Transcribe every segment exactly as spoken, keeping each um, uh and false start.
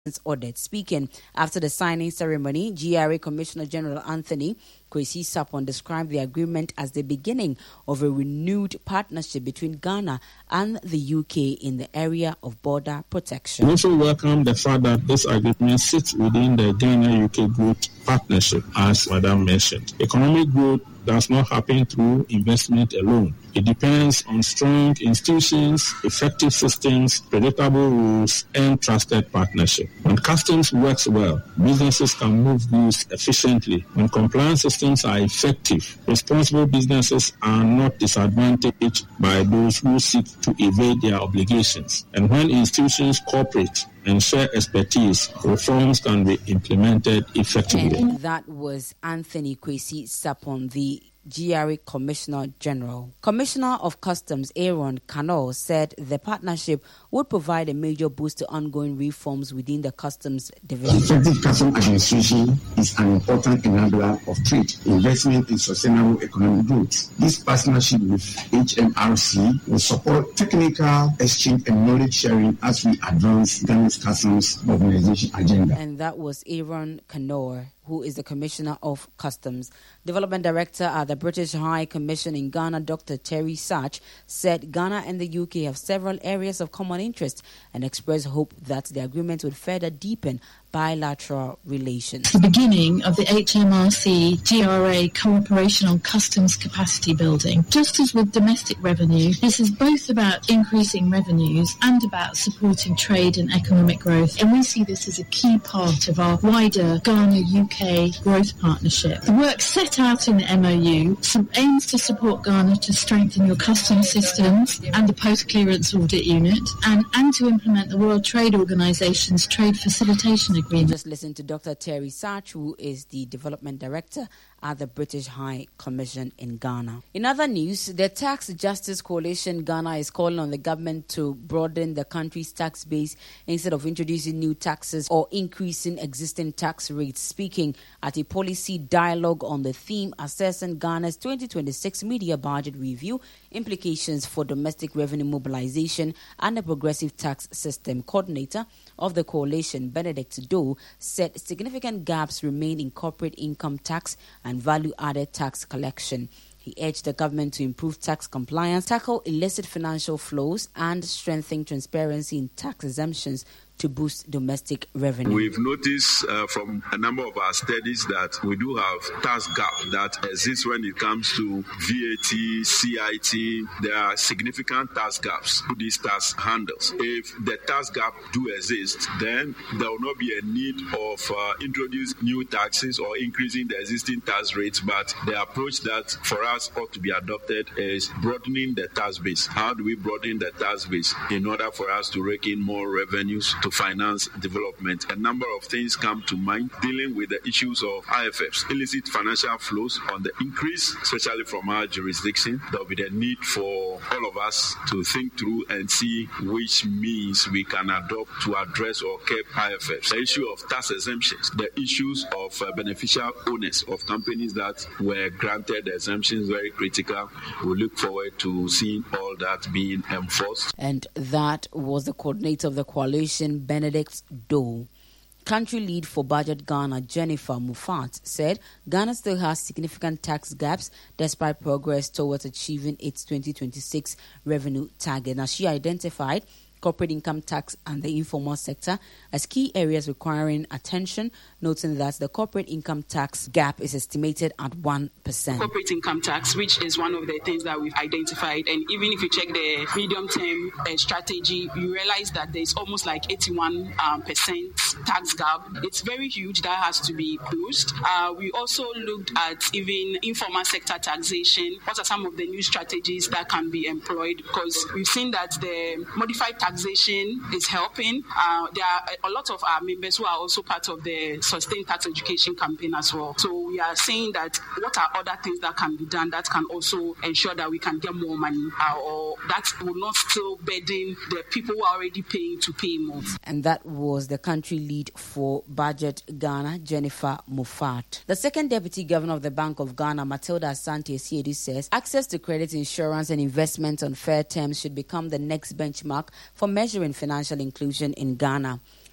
audit. Speaking after the signing ceremony, G R A Commissioner General Anthony Kwesi Sarpong described the agreement as the beginning of a renewed partnership between Ghana and the U K in the area of border protection. We also welcome the fact that this agreement sits within the Ghana-U K Growth Partnership, as Madam mentioned. Economic growth does not happen through investment alone. It depends on strong institutions, effective systems, predictable rules, and trusted partnership. When customs works well, businesses can move goods efficiently. When compliance systems are effective, responsible businesses are not disadvantaged by those who seek to evade their obligations. And when institutions cooperate and share expertise, reforms can be implemented effectively. And that was Anthony Kwesi Sarpong, the G R A Commissioner General. Commissioner of Customs Aaron Canor said the partnership would provide a major boost to ongoing reforms within the customs division. Effective customs administration is an important enabler of trade, investment in sustainable economic growth. This partnership with H M R C will support technical exchange and knowledge sharing as we advance Ghana's customs modernization agenda. And that was Aaron Canor, who is the Commissioner of Customs. Development Director at the British High Commission in Ghana, Doctor Terry Sach, said Ghana and the U K have several areas of common interest and expressed hope that the agreement would further deepen bilateral relations. The beginning of the H M R C G R A cooperation on customs capacity building. Just as with domestic revenue, this is both about increasing revenues and about supporting trade and economic growth. And we see this as a key part of our wider Ghana-U K growth partnership. The work set out in the M O U aims to support Ghana to strengthen your customs systems and the post-clearance audit unit, and, and to implement the World Trade Organization's trade facilitation agreement. Just listen to Doctor Terry Sach, who is the Development Director at the British High Commission in Ghana. In other news, the Tax Justice Coalition Ghana is calling on the government to broaden the country's tax base instead of introducing new taxes or increasing existing tax rates. Speaking at a policy dialogue on the theme assessing Ghana's twenty twenty-six media budget review, implications for domestic revenue mobilization and a progressive tax system, coordinator of the coalition, Benedict Doe, said significant gaps remain in corporate income tax and value-added tax collection. He urged the government to improve tax compliance, tackle illicit financial flows, and strengthen transparency in tax exemptions to boost domestic revenue. We've noticed uh, from a number of our studies that we do have tax gap that exists when it comes to V A T, C I T. There are significant tax gaps to these tax handles. If the tax gap do exist, then there will not be a need of uh, introducing new taxes or increasing the existing tax rates, but the approach that for us ought to be adopted is broadening the tax base. How do we broaden the tax base in order for us to rake in more revenues to finance development? A number of things come to mind dealing with the issues of I F Fs, illicit financial flows on the increase, especially from our jurisdiction. There will be the need for all of us to think through and see which means we can adopt to address or curb I F Fs. The issue of tax exemptions, the issues of uh, beneficial owners of companies that were granted exemptions, very critical. We look forward to seeing all that being enforced. And that was the coordinator of the coalition, Benedict Doe. Country lead for Budget Ghana, Jennifer Mufat, said Ghana still has significant tax gaps despite progress towards achieving its twenty twenty-six revenue target. Now, she identified corporate income tax and the informal sector as key areas requiring attention, noting that the corporate income tax gap is estimated at one percent. Corporate income tax, which is one of the things that we've identified, and even if you check the medium-term uh, strategy, you realize that there's almost like eighty-one percent um, tax gap. It's very huge. That has to be closed. Uh, we also looked at even informal sector taxation. What are some of the new strategies that can be employed? Because we've seen that the modified tax Taxation is helping. Uh, there are a lot of our members who are also part of the Sustained Tax Education campaign as well. So we are saying that what are other things that can be done that can also ensure that we can get more money, uh, or that will not still burden the people who are already paying to pay more. And that was the country lead for Budget Ghana, Jennifer Mufat. The second deputy governor of the Bank of Ghana, Matilda Asante Asiedu, says access to credit, insurance and investment on fair terms should become the next benchmark for measuring financial inclusion in Ghana.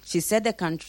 She said the country